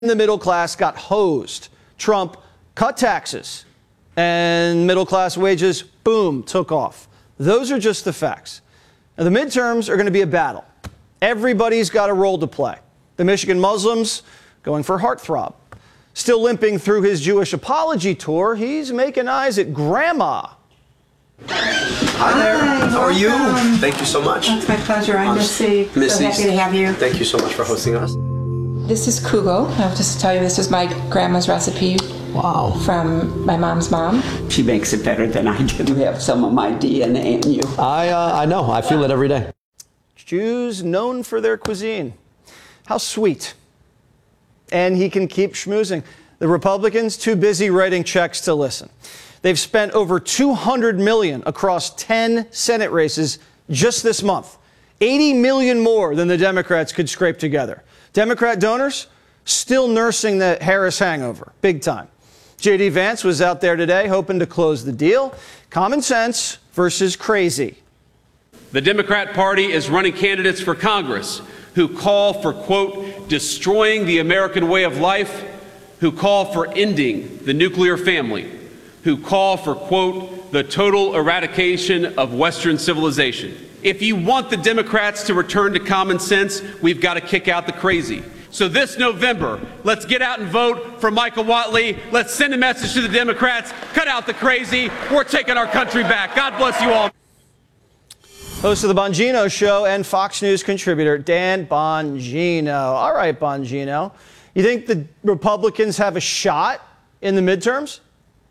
The middle class got hosed. Trump cut taxes and middle class wages, boom, took off. Those are just the facts. Now, the midterms are going to be a battle. Everybody's got a role to play. The Michigan Muslims going for heartthrob. Still limping through his Jewish apology tour, he's making eyes at Grandma. Hi there. How are you? Thank you so much. It's my pleasure. I'm Missy. So happy to have you. Thank you so much for hosting us. This is Kugo. I'll just tell you, this is my grandma's recipe. Wow. From my mom's mom. She makes it better than I do. You have some of my DNA in you. I know. I feel it every day. Jews known for their cuisine. How sweet. And he can keep schmoozing. The Republicans too busy writing checks to listen. They've spent over $200 million across 10 Senate races just this month. $80 million more than the Democrats could scrape together. Democrat donors still nursing the Harris hangover, big time. J.D. Vance was out there today hoping to close the deal. Common sense versus crazy. The Democrat Party is running candidates for Congress who call for, quote, destroying the American way of life, who call for ending the nuclear family, who call for, quote, the total eradication of Western civilization. If you want the Democrats to return to common sense, we've got to kick out the crazy. So this November, let's get out and vote for Michael Whatley. Let's send a message to the Democrats. Cut out the crazy. We're taking our country back. God bless you all. Host of the Bongino Show and Fox News contributor Dan Bongino. All right, Bongino. You think the Republicans have a shot in the midterms?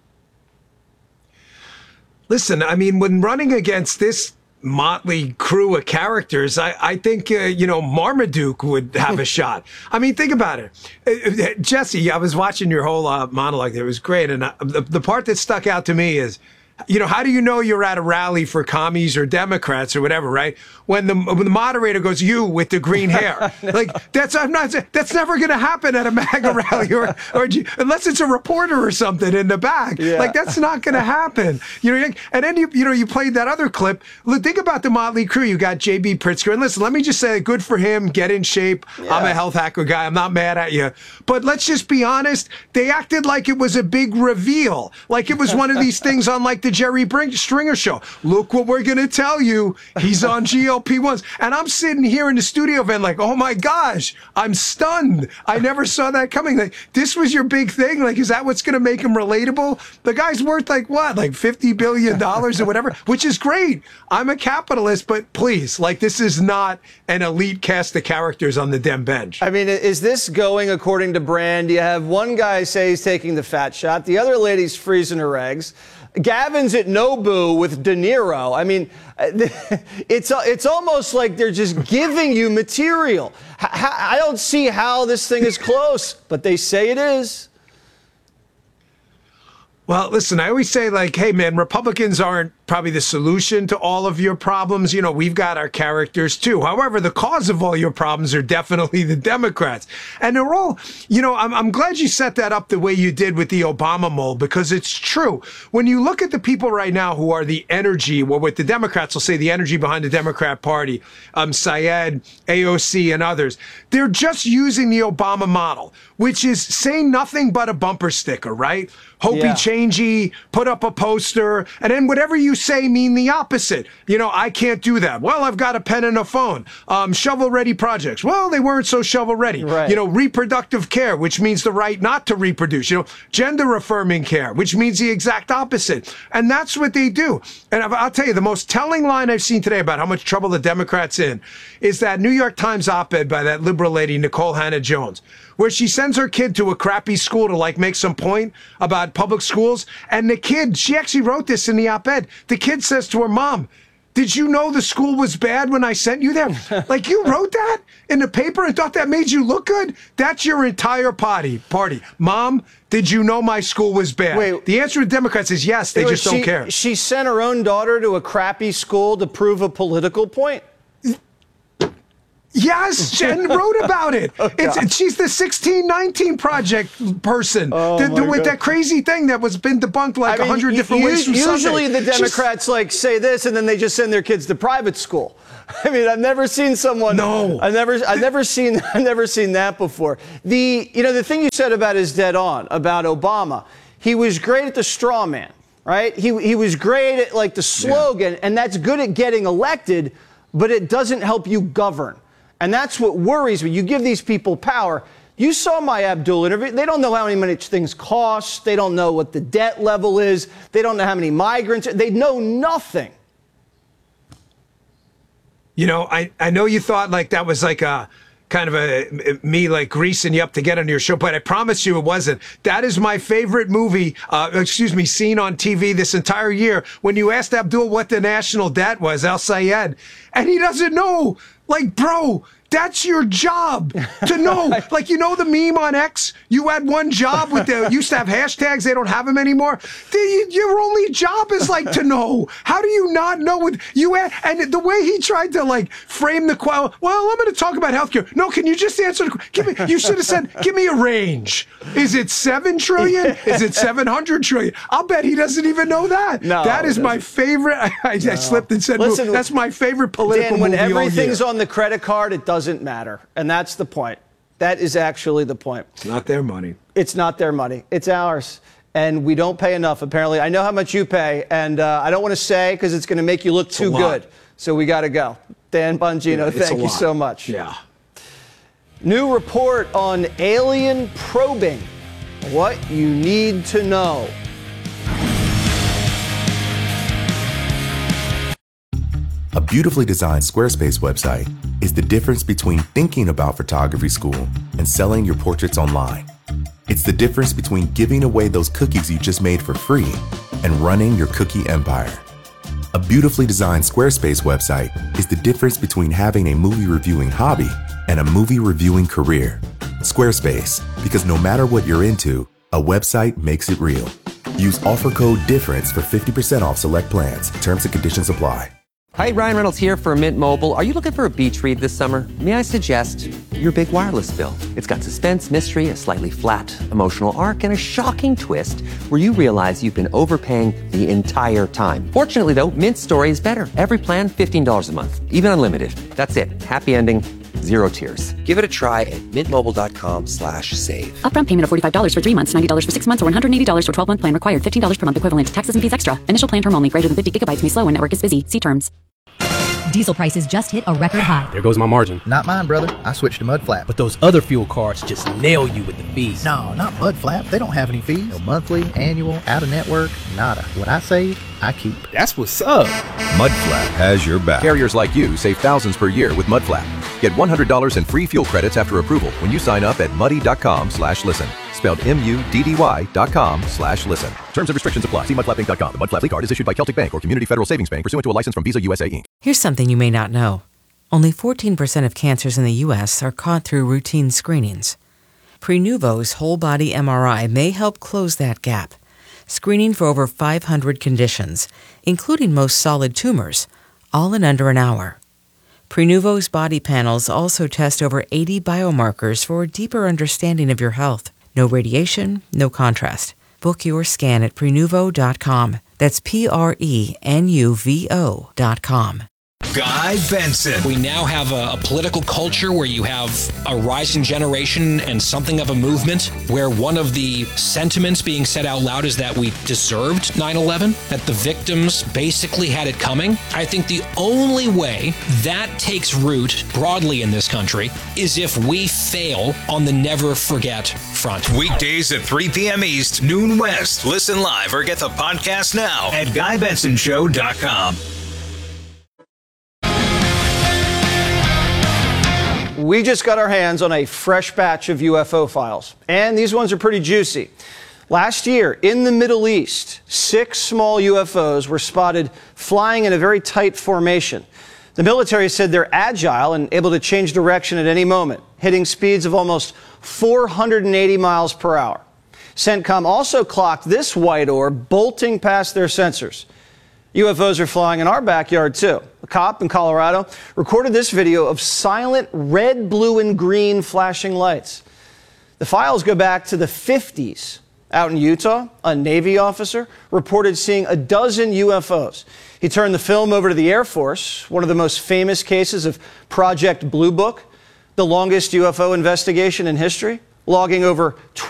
Listen, I mean, when running against this motley crew of characters, I think, Marmaduke would have a shot. I mean, think about it. Jesse, I was watching your whole monologue there. It was great. And the part that stuck out to me is, how do you know you're at a rally for commies or Democrats or whatever, right? When the moderator goes, you with the green hair. Like, that's never going to happen at a MAGA rally or unless it's a reporter or something in the back. Yeah. Like, that's not going to happen. And then you played that other clip. Look, think about the motley crew. You got J.B. Pritzker. And listen, let me just say, good for him. Get in shape. Yeah. I'm a health hacker guy. I'm not mad at you. But let's just be honest. They acted like it was a big reveal. Like it was one of these things on like the Jerry Stringer show. Look what we're going to tell you. He's on GLP-1s. And I'm sitting here in the studio van like, oh my gosh, I'm stunned. I never saw that coming. Like, this was your big thing? Like, is that what's going to make him relatable? The guy's worth like what? Like $50 billion or whatever, which is great. I'm a capitalist, but please, like, this is not an elite cast of characters on the Dem bench. I mean, is this going according to brand? You have one guy say he's taking the fat shot. The other lady's freezing her eggs. Gavin's at Nobu with De Niro. I mean, it's almost like they're just giving you material. I don't see how this thing is close, but they say it is. Well, listen, I always say, like, hey, man, Republicans aren't probably the solution to all of your problems. We've got our characters, too. However, the cause of all your problems are definitely the Democrats. And they're all, I'm glad you set that up the way you did with the Obama mold, because it's true. When you look at the people right now who are the energy, well, what the Democrats will say, the energy behind the Democrat Party, Syed, AOC, and others, they're just using the Obama model, which is say nothing but a bumper sticker, right? Hopey changey, put up a poster, and then whatever you say mean the opposite. I can't do that. Well, I've got a pen and a phone. Shovel-ready projects. Well, they weren't so shovel-ready. Right. Reproductive care, which means the right not to reproduce. Gender-affirming care, which means the exact opposite. And that's what they do. And I'll tell you, the most telling line I've seen today about how much trouble the Democrats in is that New York Times op-ed by that liberal lady, Nicole Hannah-Jones, where she sends her kid to a crappy school to like make some point about public schools. And the kid, she actually wrote this in the op-ed. The kid says to her mom, did you know the school was bad when I sent you there? Like, you wrote that in the paper and thought that made you look good? That's your entire party. Mom, did you know my school was bad? Wait, the answer to Democrats is yes, they just don't care. She sent her own daughter to a crappy school to prove a political point? Yes, and wrote about it. She's the 1619 Project person with that crazy thing that was been debunked like 100 different ways from Usually Sunday. the Democrats say this and then they just send their kids to private school. I mean, I've never seen someone. No, I've never seen that before. The thing you said about is dead on about Obama. He was great at the straw man, right? He was great at like the slogan, and that's good at getting elected, but it doesn't help you govern. And that's what worries me. You give these people power. You saw my Abdul interview. They don't know how much things cost. They don't know what the debt level is. They don't know how many migrants. They know nothing. You know, I know you thought like that was like a kind of me like greasing you up to get on your show, but I promise you it wasn't. That is my favorite movie, scene on TV this entire year. When you asked Abdul what the national debt was, Al Sayed, and he doesn't know. Like, bro, that's your job to know. Like, you know the meme on X? You had one job used to have hashtags. They don't have them anymore. Your only job is like to know. How do you not know what you had? And the way he tried to like frame the well, I'm going to talk about healthcare. No, can you just answer the you should have said, give me a range. Is it 7 trillion? Is it 700 trillion? I'll bet he doesn't even know that. No, that is my favorite. I slipped and said, listen, that's my favorite political Dan, when movie everything's on the credit card, it doesn't matter. And that's the point. That is actually the point. It's not their money. It's not their money. It's ours. And we don't pay enough, apparently. I know how much you pay, and I don't want to say because it's going to make you look too good. So we got to go. Dan Bongino, thank you so much. Yeah. New report on alien probing. What you need to know. A beautifully designed Squarespace website is the difference between thinking about photography school and selling your portraits online. It's the difference between giving away those cookies you just made for free and running your cookie empire. A beautifully designed Squarespace website is the difference between having a movie reviewing hobby and a movie reviewing career. Squarespace, because no matter what you're into, a website makes it real. Use offer code DIFFERENCE for 50% off select plans. Terms and conditions apply. Hi, Ryan Reynolds here for Mint Mobile. Are you looking for a beach read this summer? May I suggest your big wireless bill? It's got suspense, mystery, a slightly flat, emotional arc, and a shocking twist where you realize you've been overpaying the entire time. Fortunately, though, Mint's story is better. Every plan, $15 a month, even unlimited. That's it. Happy ending. Zero tears. Give it a try at mintmobile.com/save. Upfront payment of $45 for 3 months, $90 for 6 months, or $180 for 12-month plan required. $15 per month equivalent. Taxes and fees extra. Initial plan term only. Greater than 50 gigabytes may slow when network is busy. See terms. Diesel prices just hit a record high. There goes my margin. Not mine, brother. I switched to Mudflap. But those other fuel cards just nail you with the fees. No, not Mudflap. They don't have any fees. No monthly, annual, out-of-network, nada. What I save, I keep. That's what's up. Mudflap has your back. Carriers like you save thousands per year with Mudflap. Get $100 in free fuel credits after approval when you sign up at muddy.com/listen. Spelled MUDDY.com/listen. Terms and restrictions apply. See mudflapping.com. The Mudflap card is issued by Celtic Bank or Community Federal Savings Bank pursuant to a license from Visa USA Inc. Here's something you may not know. Only 14% of cancers in the U.S. are caught through routine screenings. Prenuvo's whole body MRI may help close that gap, screening for over 500 conditions, including most solid tumors, all in under an hour. Prenuvo's body panels also test over 80 biomarkers for a deeper understanding of your health. No radiation, no contrast. Book your scan at Prenuvo.com. That's Prenuvo.com. Guy Benson. We now have a political culture where you have a rising generation and something of a movement where one of the sentiments being said out loud is that we deserved 9/11, that the victims basically had it coming. I think the only way that takes root broadly in this country is if we fail on the never forget front. Weekdays at 3 p.m. East, noon West. Listen live or get the podcast now at GuyBensonShow.com. We just got our hands on a fresh batch of UFO files, and these ones are pretty juicy. Last year, in the Middle East, 6 small UFOs were spotted flying in a very tight formation. The military said they're agile and able to change direction at any moment, hitting speeds of almost 480 miles per hour. CENTCOM also clocked this white orb bolting past their sensors. UFOs are flying in our backyard, too. A cop in Colorado recorded this video of silent red, blue, and green flashing lights. The files go back to the 50s. Out in Utah, a Navy officer reported seeing a dozen UFOs. He turned the film over to the Air Force, one of the most famous cases of Project Blue Book, the longest UFO investigation in history, logging over